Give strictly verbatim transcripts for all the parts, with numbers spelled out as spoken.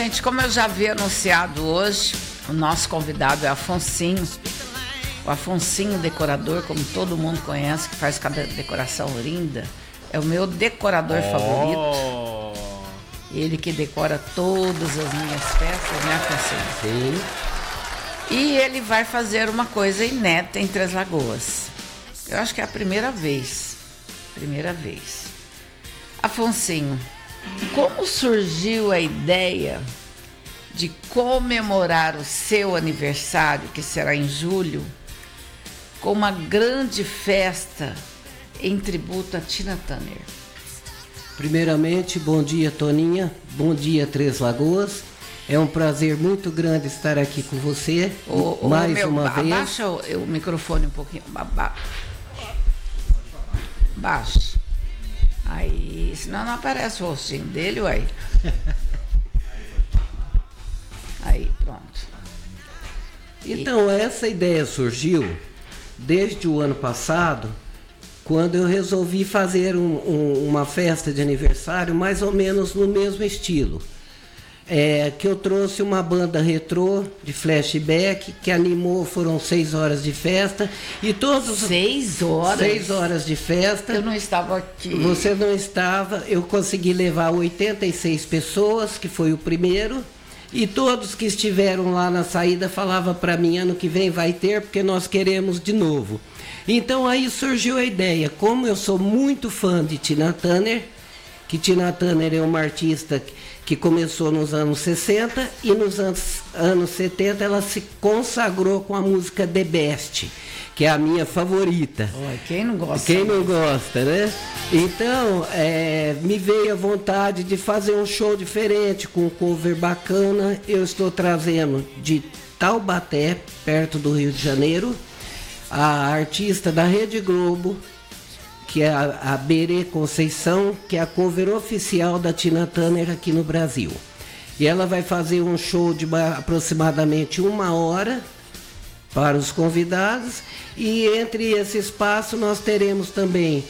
Gente, como eu já havia anunciado hoje, o nosso convidado é Afonsinho. O Afonsinho decorador, como todo mundo conhece, que faz cada decoração linda. É o meu decorador oh. favorito. Ele que decora todas as minhas festas, né, Afonsinho? Sim. E ele vai fazer uma coisa inédita em Três Lagoas. Eu acho que é a primeira vez. Primeira vez. Afonsinho, como surgiu a ideia de comemorar o seu aniversário, que será em julho, com uma grande festa em tributo a Tina Turner? Primeiramente, bom dia, Toninha. Bom dia, Três Lagoas. É um prazer muito grande estar aqui com você o, mais o meu, uma abaixa vez. Abaixa o, o microfone um pouquinho. Aba, baixa. Aí, senão não aparece o rostinho dele, uai. Aí, pronto. Então, essa ideia surgiu desde o ano passado, quando eu resolvi fazer um, um, uma festa de aniversário mais ou menos no mesmo estilo. É, que eu trouxe uma banda retrô de flashback que animou, foram seis horas de festa e todos seis horas seis horas de festa. Eu não estava aqui. Você não estava. Eu consegui levar oitenta e seis pessoas, que foi o primeiro, e todos que estiveram lá na saída falavam para mim: ano que vem vai ter, porque nós queremos de novo. Então aí surgiu a ideia. Como eu sou muito fã de Tina Turner, que Tina Turner é uma artista que começou nos anos sessenta e nos anos, anos setenta ela se consagrou com a música The Best, que é a minha favorita. Oi, quem não gosta? Quem não gosta, né? Então, é, me veio a vontade de fazer um show diferente, com um cover bacana. Eu estou trazendo de Taubaté, perto do Rio de Janeiro, a artista da Rede Globo, que é a, a Berê Conceição, que é a cover oficial da Tina Turner aqui no Brasil. E ela vai fazer um show de uma, aproximadamente uma hora para os convidados, e entre esse espaço nós teremos também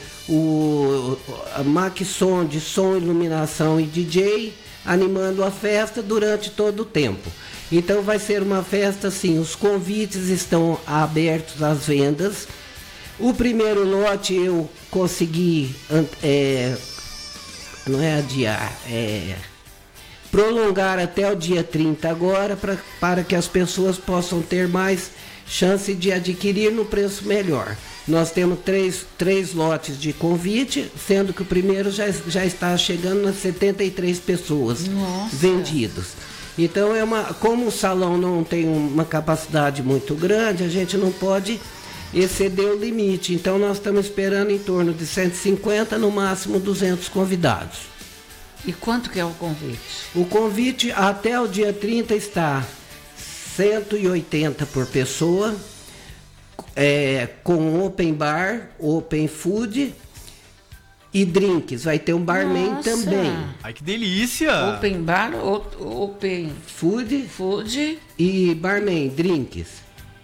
o a Maxson de som, iluminação e D J animando a festa durante todo o tempo. Então vai ser uma festa assim, os convites estão abertos às vendas. O primeiro lote eu consegui, é, não é adiar, é prolongar até o dia trinta agora, pra, para que as pessoas possam ter mais chance de adquirir no preço melhor. Nós temos três, três lotes de convite, sendo que o primeiro já, já está chegando nas setenta e três pessoas Nossa. vendidos. Então, é uma, como o salão não tem uma capacidade muito grande, a gente não pode exceder o limite. Então nós estamos esperando em torno de cento e cinquenta, no máximo duzentos convidados. E quanto que é o convite? O convite até o dia trinta está cento e oitenta por pessoa, é, com open bar, open food e drinks. Vai ter um barman Nossa. também. Ai, que delícia! Open bar, open food, food e barman, drinks.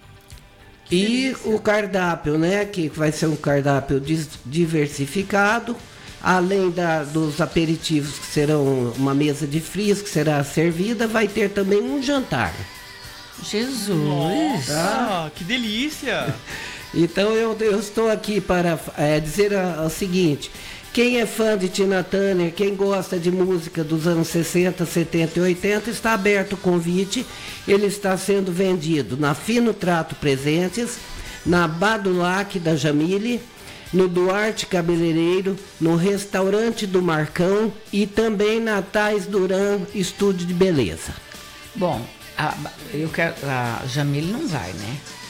E o cardápio, né, que vai ser um cardápio diversificado, além da, dos aperitivos, que serão uma mesa de frios que será servida, vai ter também um jantar. Jesus! Nossa, tá? Que delícia! Então eu, eu estou aqui para é, dizer a, a seguinte: quem é fã de Tina Turner, quem gosta de música dos anos sessenta, setenta e oitenta, está aberto o convite. Ele está sendo vendido na Fino Trato Presentes, na Badulac da Jamile, no Duarte Cabeleireiro, no Restaurante do Marcão e também na Thais Duran Estúdio de Beleza. Bom, a, eu quero, a Jamile não vai, né?